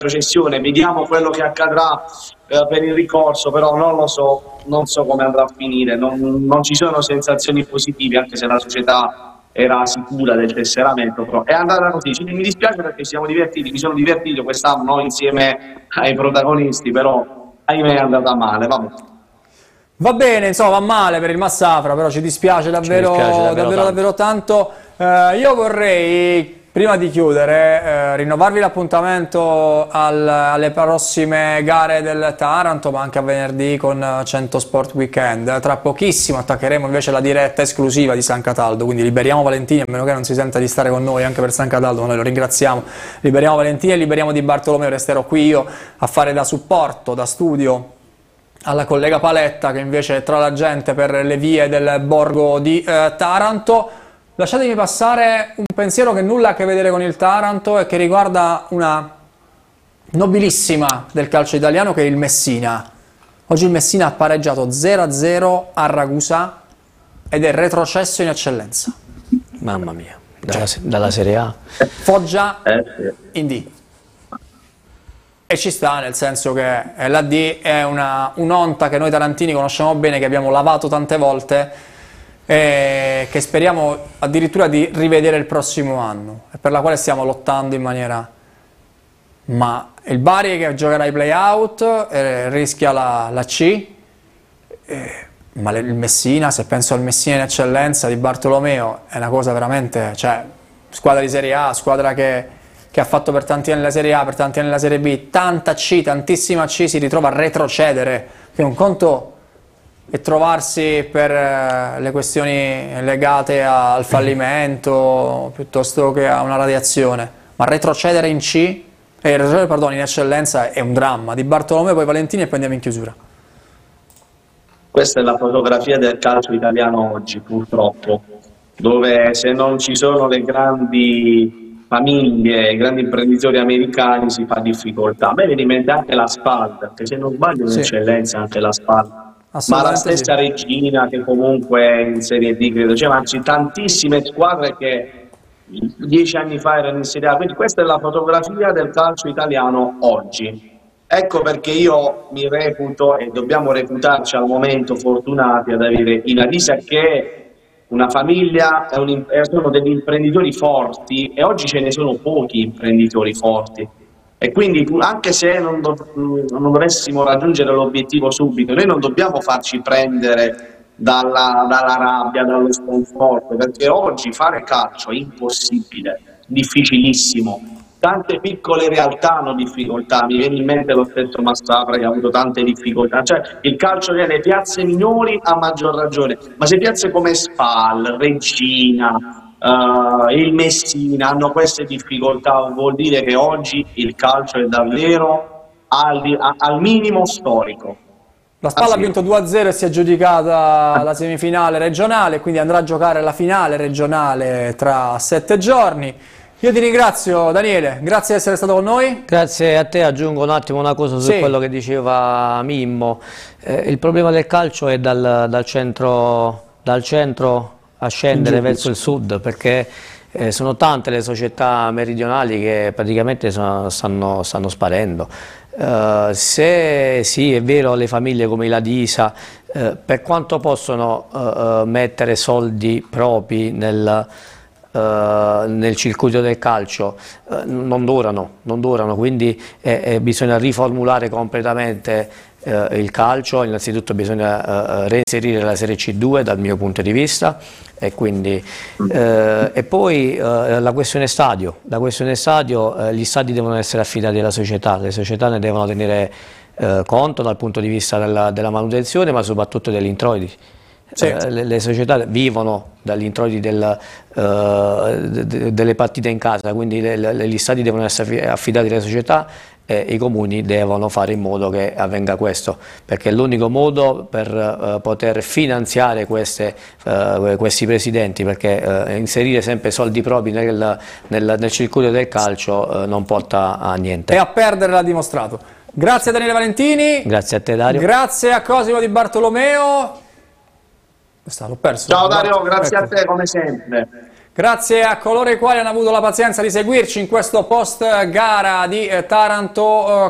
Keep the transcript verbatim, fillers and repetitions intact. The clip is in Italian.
retrocessione, vediamo quello che accadrà eh, per il ricorso, però non lo so, non so come andrà a finire, non, non ci sono sensazioni positive, anche se la società era sicura del tesseramento, però è andata così. Mi dispiace perché ci siamo divertiti, mi sono divertito quest'anno insieme ai protagonisti, però ahimè è andata male, vabbè. Va bene, insomma, va male per il Massafra, però ci dispiace davvero, ci dispiace davvero, davvero, davvero tanto. Eh, io vorrei, prima di chiudere, eh, rinnovarvi l'appuntamento al, alle prossime gare del Taranto, ma anche a venerdì con cento Sport Weekend. Tra pochissimo attaccheremo invece la diretta esclusiva di San Cataldo, quindi liberiamo Valentini, a meno che non si senta di stare con noi anche per San Cataldo, noi lo ringraziamo. Liberiamo Valentini e liberiamo Di Bartolomeo, resterò qui io a fare da supporto, da studio alla collega Paletta, che invece è tra la gente per le vie del borgo di eh, Taranto. Lasciatemi passare un pensiero che nulla ha a che vedere con il Taranto e che riguarda una nobilissima del calcio italiano, che è il Messina. Oggi il Messina ha pareggiato zero a zero a Ragusa ed è retrocesso in eccellenza. Mamma mia, dalla, dalla Serie A. Foggia in D. E ci sta, nel senso che la D è una, un'onta che noi tarantini conosciamo bene, che abbiamo lavato tante volte e che speriamo addirittura di rivedere il prossimo anno, e per la quale stiamo lottando in maniera... Ma il Bari che giocherà i play-out eh, rischia la, la C, eh, ma il Messina, se penso al Messina in eccellenza di Bartolomeo, è una cosa veramente... cioè, squadra di Serie A, squadra che... che ha fatto per tanti anni la Serie A, per tanti anni la Serie B, tanta C, tantissima C, si ritrova a retrocedere, che un conto è trovarsi per eh, le questioni legate a, al fallimento, piuttosto che a una radiazione, ma retrocedere in C, eh, retrocedere, pardon, in eccellenza è un dramma. Di Bartolomeo, poi Valentini e poi andiamo in chiusura. Questa è la fotografia del calcio italiano oggi, purtroppo, dove se non ci sono le grandi famiglie, i grandi imprenditori americani, si fa difficoltà. A me viene in mente anche la Spal, che se non sbaglio è Sì. un'eccellenza anche la Spal, ma la stessa sì. Regina, che comunque è in Serie D, credo, cioè, anzi tantissime squadre che dieci anni fa erano in Serie A, quindi questa è la fotografia del calcio italiano oggi. Ecco perché io mi reputo, e dobbiamo reputarci al momento fortunati ad avere in Alisa, che una famiglia, è un, sono degli imprenditori forti, e oggi ce ne sono pochi imprenditori forti, e quindi anche se non, do, non dovessimo raggiungere l'obiettivo subito, noi non dobbiamo farci prendere dalla, dalla rabbia, dallo sconforto, perché oggi fare calcio è impossibile, difficilissimo. Tante piccole realtà hanno difficoltà, mi viene in mente lo stesso Massafra che ha avuto tante difficoltà, cioè il calcio nelle piazze minori a maggior ragione, ma se piazze come Spal, Regina, uh, il Messina hanno queste difficoltà, vuol dire che oggi il calcio è davvero al, al minimo storico. La Spal ha vinto due a zero e si è aggiudicata la semifinale regionale, quindi andrà a giocare la finale regionale tra sette giorni. Io ti ringrazio Daniele, grazie di essere stato con noi. Grazie a te, aggiungo un attimo una cosa su sì. quello che diceva Mimmo. Eh, il problema del calcio è dal, dal, centro, dal centro a scendere verso il sud, perché eh, sono tante le società meridionali che praticamente sono, stanno, stanno sparendo. Uh, se sì, è vero, le famiglie come la Disa, uh, per quanto possono uh, uh, mettere soldi propri nel... Uh, nel circuito del calcio uh, non durano, non durano, quindi eh, eh, bisogna riformulare completamente uh, il calcio. Innanzitutto bisogna uh, reinserire la Serie C due dal mio punto di vista, e quindi uh, e poi uh, la questione stadio, la questione stadio uh, gli stadi devono essere affidati alla società, le società ne devono tenere uh, conto dal punto di vista della, della manutenzione, ma soprattutto degli introiti. Sì. Eh, le, le società vivono dagli introiti del, uh, de, de, delle partite in casa, quindi le, le, gli stadi devono essere affidati alle società e i comuni devono fare in modo che avvenga questo, perché è l'unico modo per uh, poter finanziare queste, uh, questi presidenti, perché uh, inserire sempre soldi propri nel, nel, nel circuito del calcio uh, non porta a niente. E a perdere l'ha dimostrato. Grazie a Daniele Valentini. Grazie a te Dario. Grazie a Cosimo Di Bartolomeo. L'ho perso. Ciao Dario, grazie ecco. a te come sempre. Grazie a coloro i quali hanno avuto la pazienza di seguirci in questo post gara di Taranto.